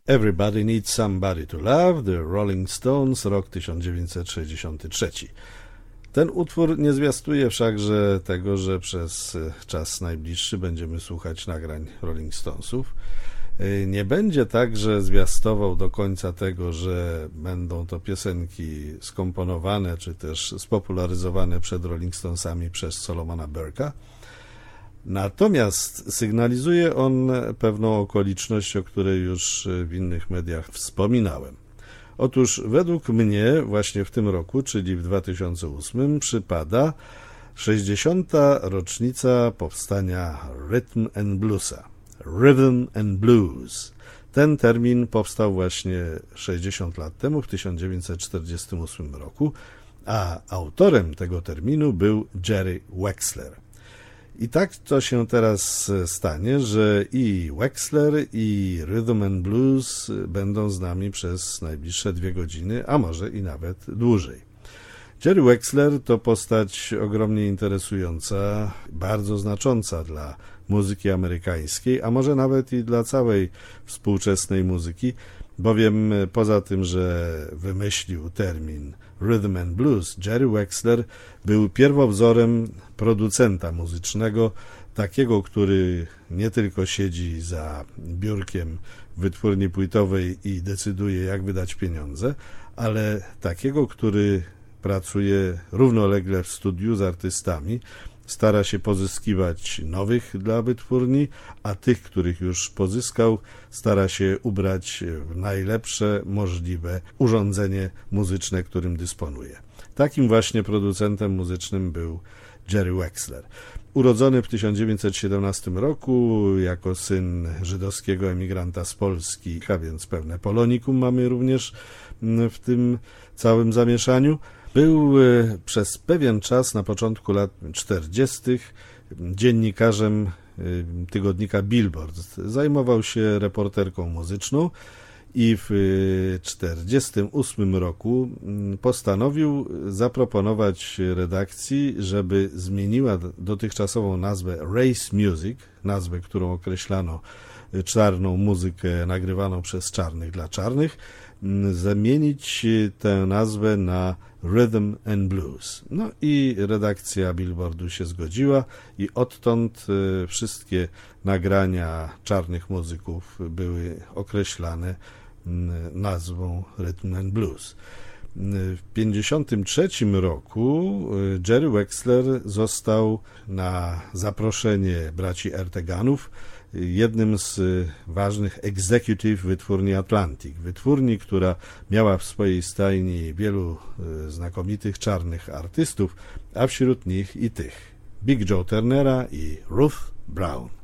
Everybody Needs Somebody to Love, The Rolling Stones, rok 1963. Ten utwór nie zwiastuje wszakże tego, że przez czas najbliższy będziemy słuchać nagrań Rolling Stonesów. Nie będzie także zwiastował do końca tego, że będą to piosenki skomponowane czy też spopularyzowane przed Rolling Stonesami przez Solomona Burke'a. Natomiast sygnalizuje on pewną okoliczność, o której już w innych mediach wspominałem. Otóż według mnie właśnie w tym roku, czyli w 2008, przypada 60. rocznica powstania Rhythm and Bluesa. Rhythm and Blues. Ten termin powstał właśnie 60 lat temu, w 1948 roku, a autorem tego terminu był Jerry Wexler. I tak to się teraz stanie, że i Wexler, i Rhythm and Blues będą z nami przez najbliższe 2 godziny, a może i nawet dłużej. Jerry Wexler to postać ogromnie interesująca, bardzo znacząca dla muzyki amerykańskiej, a może nawet i dla całej współczesnej muzyki, bowiem poza tym, że wymyślił termin Rhythm and Blues, Jerry Wexler był pierwowzorem producenta muzycznego, takiego, który nie tylko siedzi za biurkiem wytwórni płytowej i decyduje, jak wydać pieniądze, ale takiego, który pracuje równolegle w studiu z artystami, stara się pozyskiwać nowych dla wytwórni, a tych, których już pozyskał, stara się ubrać w najlepsze możliwe urządzenie muzyczne, którym dysponuje. Takim właśnie producentem muzycznym był Jerry Wexler. Urodzony w 1917 roku jako syn żydowskiego emigranta z Polski, a więc pewne polonikum mamy również w tym całym zamieszaniu. Był przez pewien czas, na początku lat 40., dziennikarzem tygodnika Billboard. Zajmował się reporterką muzyczną i w 1948 roku postanowił zaproponować redakcji, żeby zmieniła dotychczasową nazwę Race Music, nazwę, którą określano czarną muzykę nagrywaną przez czarnych dla czarnych, zamienić tę nazwę na Rhythm and Blues. No i redakcja Billboardu się zgodziła i odtąd wszystkie nagrania czarnych muzyków były określane nazwą Rhythm and Blues. W 1953 roku Jerry Wexler został na zaproszenie braci Erteganów jednym z ważnych executive wytwórni Atlantic. Wytwórni, która miała w swojej stajni wielu znakomitych czarnych artystów, a wśród nich i tych Big Joe Turnera i Ruth Brown.